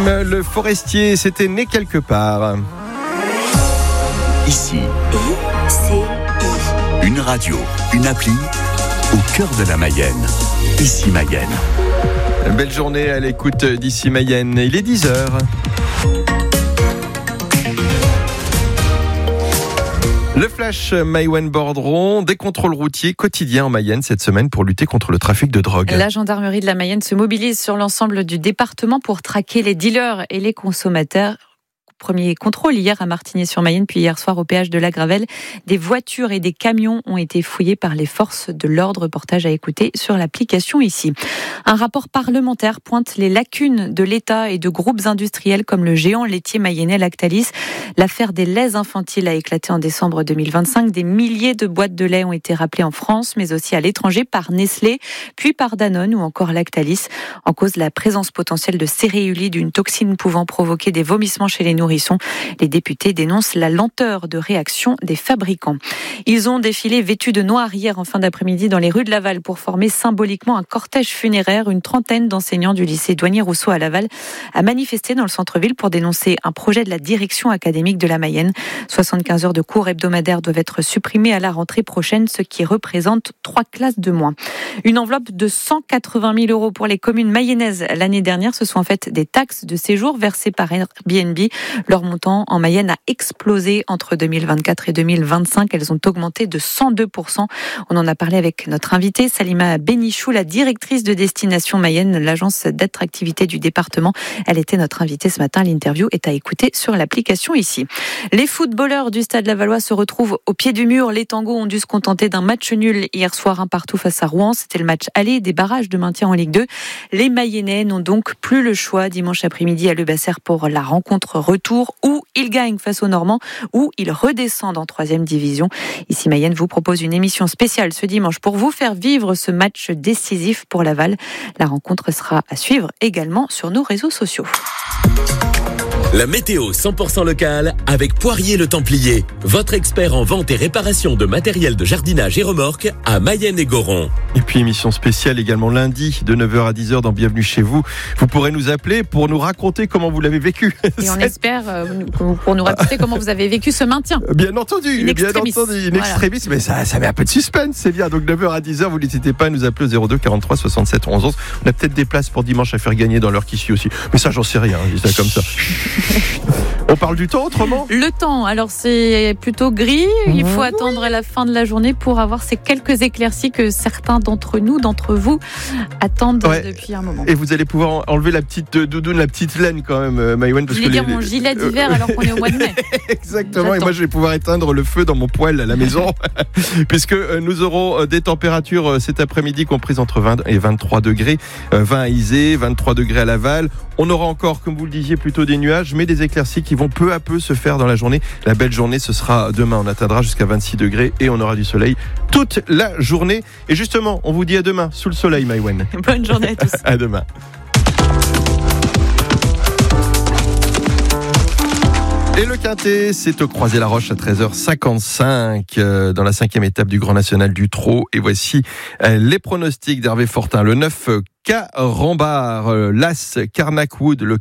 Le Forestier s'était né quelque part. Ici, une radio, une appli au cœur de la Mayenne. Ici Mayenne. Belle journée à l'écoute d'Ici Mayenne. Il est 10h. Le flash Maïwenn Bordron, des contrôles routiers quotidiens en Mayenne cette semaine pour lutter contre le trafic de drogue. La gendarmerie de la Mayenne se mobilise sur l'ensemble du département pour traquer les dealers et les consommateurs. Premier contrôle hier à Martigny-sur-Mayenne, puis hier soir au péage de la Gravelle. Des voitures et des camions ont été fouillés par les forces de l'ordre. Reportage à écouter sur l'application ici. Un rapport parlementaire pointe les lacunes de l'État et de groupes industriels comme le géant laitier mayennais Lactalis. L'affaire des laits infantiles a éclaté en décembre 2025. Des milliers de boîtes de lait ont été rappelées en France, mais aussi à l'étranger par Nestlé, puis par Danone ou encore Lactalis. En cause, la présence potentielle de céréulide, une toxine pouvant provoquer des vomissements chez les nourrissons. Les députés dénoncent la lenteur de réaction des fabricants. Ils ont défilé vêtus de noir hier en fin d'après-midi dans les rues de Laval pour former symboliquement un cortège funéraire. Une trentaine d'enseignants du lycée Douanier-Rousseau à Laval a manifesté dans le centre-ville pour dénoncer un projet de la direction académique de la Mayenne. 75 heures de cours hebdomadaires doivent être supprimées à la rentrée prochaine, ce qui représente 3 classes de moins. Une enveloppe de 180 000 € pour les communes mayennaises l'année dernière. Ce sont en fait des taxes de séjour versées par Airbnb. Leur montant en Mayenne a explosé entre 2024 et 2025. Elles ont augmenté de 102%. On en a parlé avec notre invitée, Salima Benichou, la directrice de Destination Mayenne, l'agence d'attractivité du département. Elle était notre invitée ce matin. L'interview est à écouter sur l'application ici. Les footballeurs du Stade Lavallois se retrouvent au pied du mur. Les tangos ont dû se contenter d'un match nul hier soir, 1-1 face à Rouen. C'était le match aller des barrages de maintien en Ligue 2. Les Mayennais n'ont donc plus le choix dimanche après-midi à Le Basser pour la rencontre retour, où ils gagnent face aux Normands, où ils redescendent en 3e division. Ici Mayenne vous propose une émission spéciale ce dimanche pour vous faire vivre ce match décisif pour Laval. La rencontre sera à suivre également sur nos réseaux sociaux. La météo 100% locale avec Poirier le Templier, votre expert en vente et réparation de matériel de jardinage et remorques à Mayenne et Goron. Et puis émission spéciale également lundi de 9h à 10h dans Bienvenue chez vous. Vous pourrez nous appeler pour nous raconter comment vous l'avez vécu. Et on espère pour nous raconter comment vous avez vécu ce maintien. Bien entendu, une extrémiste, mais ça met un peu de suspense, c'est bien. Donc 9h à 10h, vous n'hésitez pas à nous appeler au 02 43 67 11 11. On a peut-être des places pour dimanche à faire gagner dans l'heure qui suit aussi. Mais ça, j'en sais rien, je dis ça comme ça. On parle du temps autrement ? Le temps, alors c'est plutôt gris. Il faut attendre la fin de la journée pour avoir ces quelques éclaircies que certains d'entre vous attendent depuis un moment. Et vous allez pouvoir enlever la petite doudoune, la petite laine quand même, Maïwenn. Je voulais dire mon gilet d'hiver alors qu'on est au mois de mai. Exactement, j'attends. Et moi je vais pouvoir éteindre le feu dans mon poêle à la maison puisque nous aurons des températures cet après-midi comprises entre 20 et 23 degrés, 20 à Isée, 23 degrés à Laval. On aura encore, comme vous le disiez, plutôt des nuages, mais des éclaircies qui vont peu à peu se faire dans la journée. La belle journée, ce sera demain. On atteindra jusqu'à 26 degrés et on aura du soleil toute la journée. Et justement, on vous dit à demain, sous le soleil, Maïwenn. Bonne journée à tous. À demain. Et le Quintet, c'est au Croisé-la-Roche à 13h55 dans la 5e étape du Grand National du Trot. Et voici les pronostics d'Hervé Fortin. Le 9, Carambar, l'As, Carnac Wood, le